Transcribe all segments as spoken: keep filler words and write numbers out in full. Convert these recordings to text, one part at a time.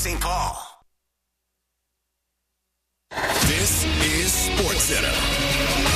Saint Paul. This is SportsCenter.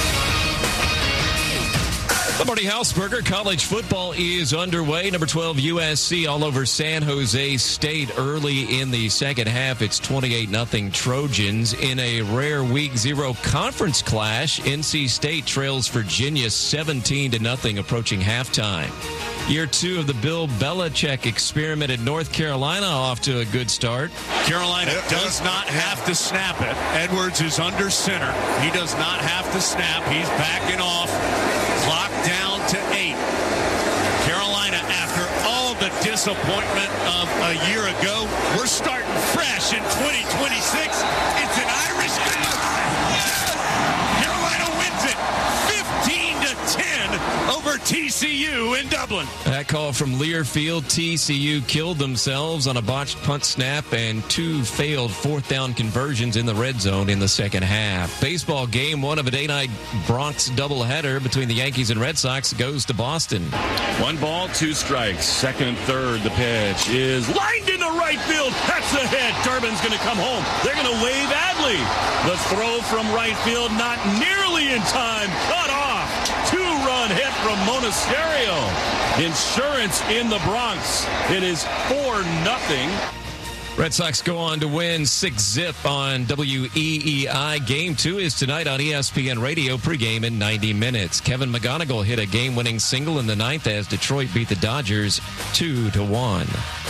The Marty Hausberger. College football is underway. Number twelve U S C all over San Jose State early in the second half. It's twenty-eight nothing Trojans. In a rare week zero conference clash, N C State trails Virginia seventeen to nothing approaching halftime. Year two of the Bill Belichick experiment at North Carolina off to a good start. Carolina does not have to snap it. Edwards is under center. He does not have to snap. He's backing off. Clock down to eight. Carolina, after all the disappointment of a year ago, we're starting fresh in twenty twenty-six. It's an Irish house. Carolina wins it fifteen to ten over T C U in Dublin. That call from Learfield. T C U killed themselves on a botched punt snap and two failed fourth down conversions in the red zone in the second half. Baseball game one of a day-night Bronx doubleheader between the Yankees and Red Sox goes to Boston. One ball, two strikes. Second, third, the pitch is lined into right field. That's the hit. Durbin's going to come home. They're going to wave Adley. The throw from right field, not nearly in time. Cut off. Two-run hit from Monasterio. Insurance in the Bronx. It is four nothing. Red Sox go on to win six zip on W E E I. Game two is tonight on E S P N Radio, pregame in ninety minutes. Kevin McGonigal hit a game-winning single in the ninth as Detroit beat the Dodgers two to one.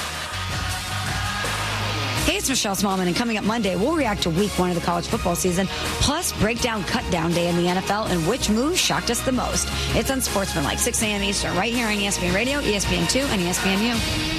Hey, it's Michelle Smallman, and coming up Monday, we'll react to week one of the college football season, plus break down cut-down day in the N F L and which move shocked us the most. It's on Sportsman, like six a.m. Eastern, right here on E S P N Radio, E S P N two, and E S P N U.